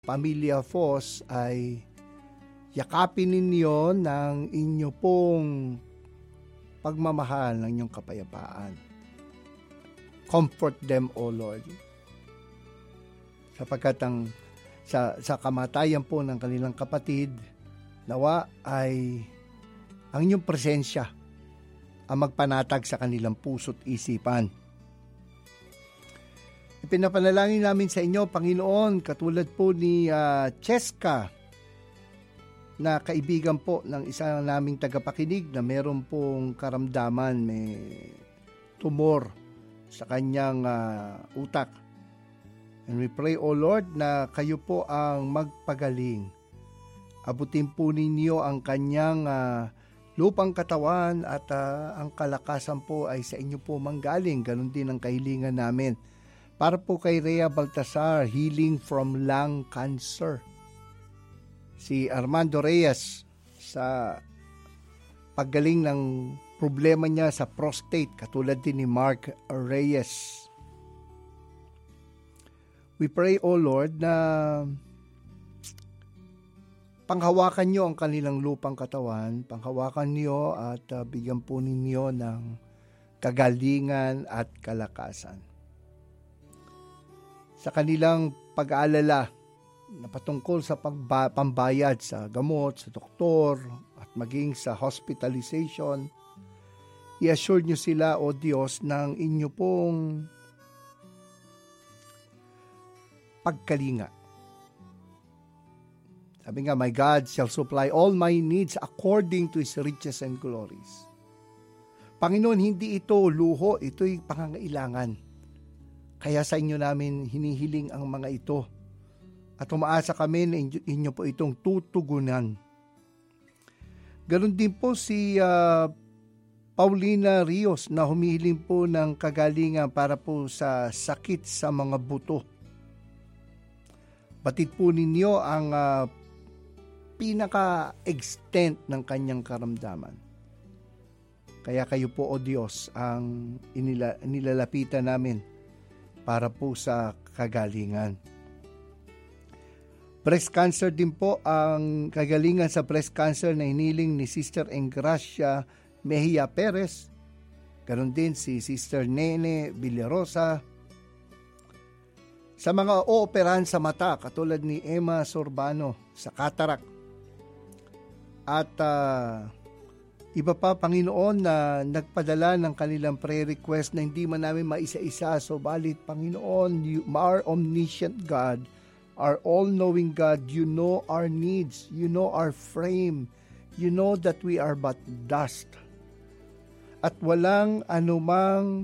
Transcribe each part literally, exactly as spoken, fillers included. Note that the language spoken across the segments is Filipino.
Pamilya Foss ay yakapin ninyo ng inyo pong pagmamahal ng inyong kapayapaan. Comfort them, O Lord. Sapagkat ang, sa, sa kamatayan po ng kanilang kapatid, nawa ay ang inyong presensya ang magpanatag sa kanilang puso't isipan. Ipinapanalangin namin sa inyo, Panginoon, katulad po ni uh, Cheska, na kaibigan po ng isa naming tagapakinig na meron pong karamdaman, may tumor sa kanyang uh, utak. And we pray, O Lord, na kayo po ang magpagaling. Abutin po ninyo ang kanyang uh, lupang katawan at uh, ang kalakasan po ay sa inyo po manggaling. Ganon din ang kahilingan namin. Para po kay Rhea Baltasar, healing from lung cancer. Si Armando Reyes, sa paggaling ng problema niya sa prostate, katulad din ni Mark Reyes. We pray, O Lord, na panghawakan niyo ang kanilang lupang katawan, panghawakan niyo at uh, bigyan po ninyo ng kagalingan at kalakasan. Sa kanilang pag-aalala na patungkol sa pagba- pambayad sa gamot, sa doktor, at maging sa hospitalization, i-assure niyo sila, O Diyos, ng inyo pong pagkalinga. Sabi nga, my God shall supply all my needs according to His riches and glories. Panginoon, hindi ito luho, ito'y pangangailangan. Kaya sa inyo namin hinihiling ang mga ito. At umaasa kami na inyo, inyo po itong tutugunan. Ganon din po si uh, Paulina Rios na humihiling po ng kagalingan para po sa sakit sa mga buto. Batid po ninyo ang uh, pinaka-extent ng kanyang karamdaman. Kaya kayo po, O Diyos, ang inila, inilalapitan namin para po sa kagalingan. Breast cancer din po ang kagalingan sa breast cancer na hiniling ni Sister Engracia Mejia Perez. Ganon din si Sister Nene Villarosa. Sa mga ooperahan sa mata, katulad ni Emma Sorbano sa cataract. At uh, iba pa, Panginoon, na nagpadala ng kanilang prayer request na hindi man namin maisa-isa. So, balit, Panginoon, you are omniscient God, our all-knowing God. You know our needs. You know our frame. You know that we are but dust. At walang anumang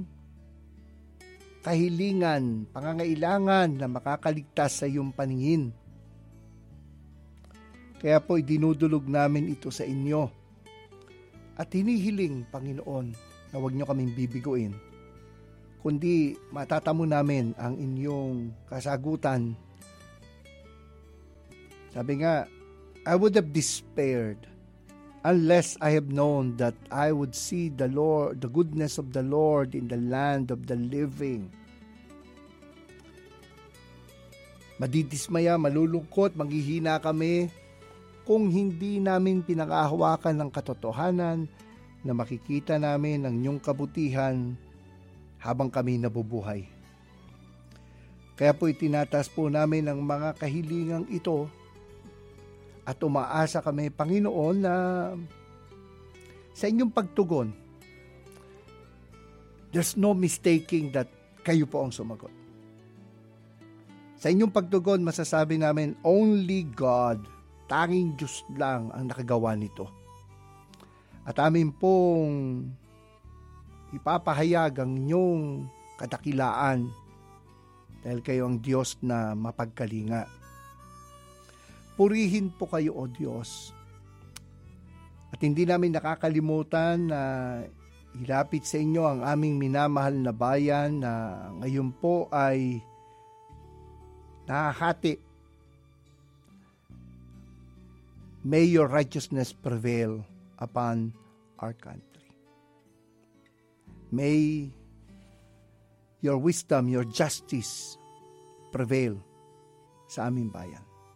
kahilingan, pangangailangan na makakaligtas sa iyong paningin. Kaya po, idinudulog namin ito sa inyo. At hinihiling, Panginoon, na huwag niyo kaming bibiguin, kundi matatamo namin ang inyong kasagutan. Sabi nga, I would have despaired unless I have known that I would see the Lord, the goodness of the Lord in the land of the living. Madidismaya, malulungkot, maghihina kami kung hindi namin pinakahawakan ng katotohanan na makikita namin ang inyong kabutihan habang kami nabubuhay. Kaya po itinatas po namin ang mga kahilingang ito at umaasa kami, Panginoon, na sa inyong pagtugon, there's no mistaking that kayo po ang sumagot. Sa inyong pagtugon, masasabi namin, only God, tanging Diyos lang ang nakagawa nito. At amin pong ipapahayag ang inyong kadakilaan dahil kayo ang Diyos na mapagkalinga. Purihin po kayo, O Diyos. At hindi namin nakakalimutan na ilapit sa inyo ang aming minamahal na bayan na ngayon po ay nahahati. May your righteousness prevail upon our country. May your wisdom, your justice prevail sa aming bayan.